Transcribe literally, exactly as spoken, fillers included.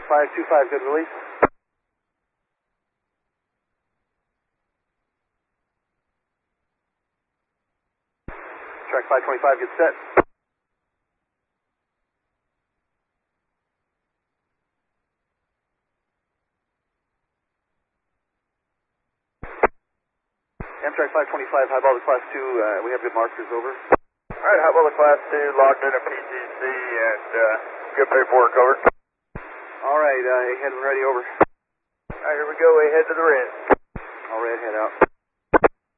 five two five, good release. Track five twenty-five, get set. Amtrak five twenty-five, highball to class two, uh, we have good markers, over. Alright, highball to class two, logged in at P T C and uh, good paperwork, over. Alright, uh, head and ready, over. Alright, here we go, way ahead to the red. All right, head out.